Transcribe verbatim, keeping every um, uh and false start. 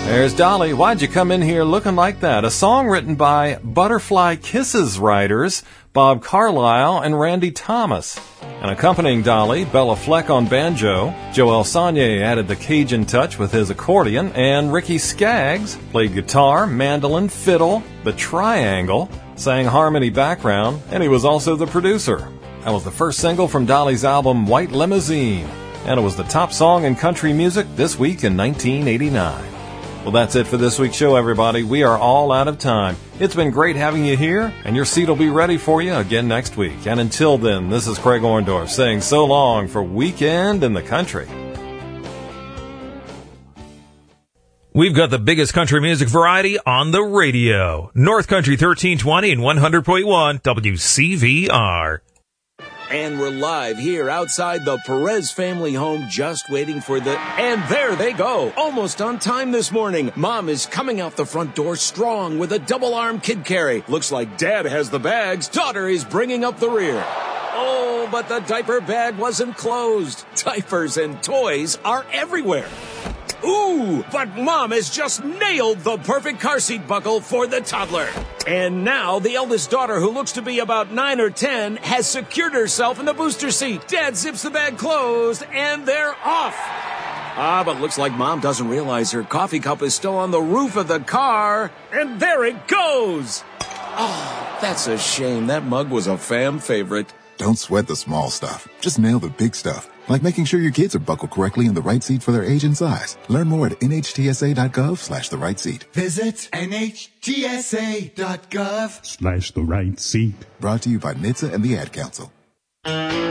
There's Dolly, Why'd You Come In Here Looking Like That? A song written by Butterfly Kisses writers Bob Carlyle and Randy Thomas. And accompanying Dolly, Bella Fleck on banjo, Joel Saunier added the Cajun touch with his accordion, and Ricky Skaggs played guitar, mandolin, fiddle, the triangle, sang harmony background, and he was also the producer. That was the first single from Dolly's album White Limousine, and it was the top song in country music this week in nineteen eighty-nine. Well, that's it for this week's show, everybody. We are all out of time. It's been great having you here, and your seat will be ready for you again next week. And until then, this is Craig Orndorff saying so long for Weekend in the Country. We've got the biggest country music variety on the radio. North Country thirteen twenty and one hundred point one W C V R. And we're live here outside the Perez family home, just waiting for the... And there they go, almost on time this morning. Mom is coming out the front door strong with a double-arm kid carry. Looks like Dad has the bags. Daughter is bringing up the rear. Oh, but the diaper bag wasn't closed. Diapers and toys are everywhere. Ooh, but Mom has just nailed the perfect car seat buckle for the toddler. And now the eldest daughter, who looks to be about nine or ten, has secured herself in the booster seat. Dad zips the bag closed, and they're off. Ah, but looks like Mom doesn't realize her coffee cup is still on the roof of the car. And there it goes. Oh, that's a shame. That mug was a fam favorite. Don't sweat the small stuff. Just nail the big stuff. Like making sure your kids are buckled correctly in the right seat for their age and size. Learn more at nhtsa.gov slash the right seat. Visit nhtsa.gov slash the right seat. Brought to you by N H T S A and the Ad Council.